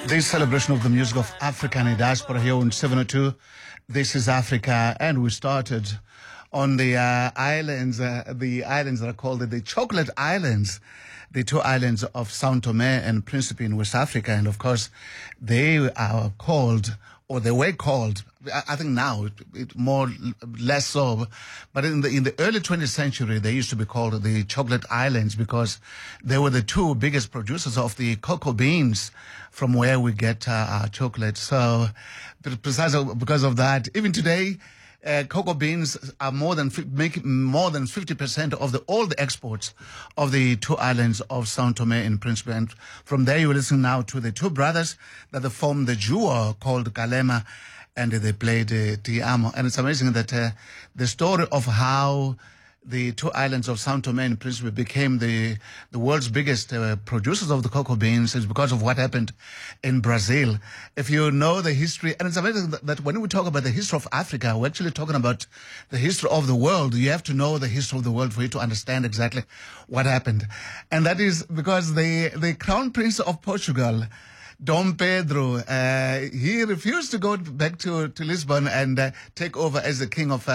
This celebration of the music of Africa and diaspora here on 702. This is Africa, and we started on the islands that are called the Chocolate Islands, the two islands of São Tomé and Príncipe in West Africa. And of course, they are called, or they were called, I think now it more less so, but in the early 20th century they used to be called the Chocolate Islands because they were the two biggest producers of the cocoa beans from where we get our chocolate. So precisely because of that, even today, cocoa beans are make more than 50% of all the exports of the two islands of São Tomé and Príncipe. And from there, you listen now to the two brothers that form the duo called Kalema, and they played Te Amo. And it's amazing that the story of how the two islands of São Tomé and Príncipe became the world's biggest producers of the cocoa beans is because of what happened in Brazil. If you know the history, and it's amazing that when we talk about the history of Africa, we're actually talking about the history of the world. You have to know the history of the world for you to understand exactly what happened. And that is because the Crown Prince of Portugal, Dom Pedro, he refused to go back to Lisbon and take over as the king of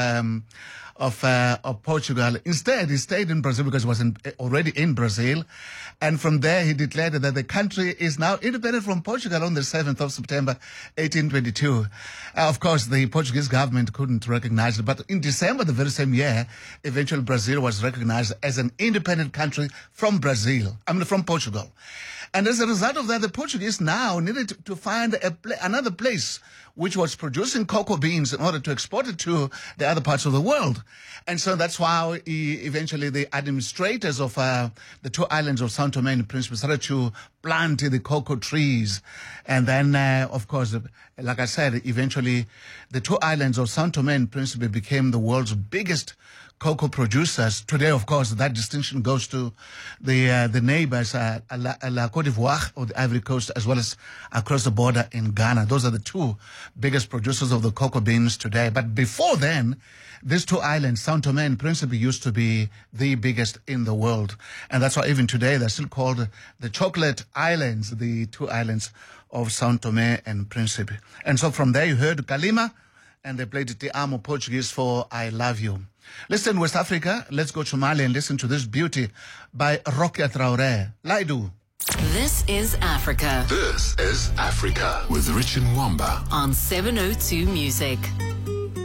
Portugal. Instead, he stayed in Brazil because he was already in Brazil. And from there, he declared that the country is now independent from Portugal on the 7th of September, 1822. Of course, the Portuguese government couldn't recognize it. But in December, the very same year, eventually Brazil was recognized as an independent country from Portugal. And as a result of that, the Portuguese now needed to find another place which was producing cocoa beans in order to export it to the other parts of the world. And so that's why eventually the administrators of the two islands of São Tomé and Príncipe started to plant the cocoa trees. And then, of course, like I said, eventually the two islands of São Tomé and Príncipe became the world's biggest cocoa producers. Today, of course, that distinction goes to the neighbors, La Côte d'Ivoire, or the Ivory Coast, as well as across the border in Ghana. Those are the two biggest producers of the cocoa beans today. But before then, these two islands, São Tomé and Príncipe, used to be the biggest in the world. And that's why even today they're still called the Chocolate Islands, the two islands of São Tomé and Príncipe. And so from there you heard Kalema, and they played Te Amo, Portuguese for I Love You. Listen, West Africa, let's go to Mali and listen to this beauty by Rokia Traoré, Laidu. This is Africa. This is Africa with Rich and Wamba on 702 Music.